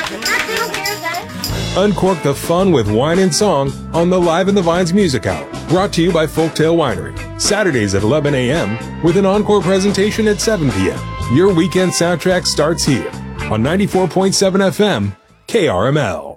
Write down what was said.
Uncork the fun with wine and song on the Live in the Vines Music Hour, brought to you by Folktail Winery. Saturdays at 11 a.m. with an encore presentation at 7 p.m. Your weekend soundtrack starts here on 94.7 FM, KRML.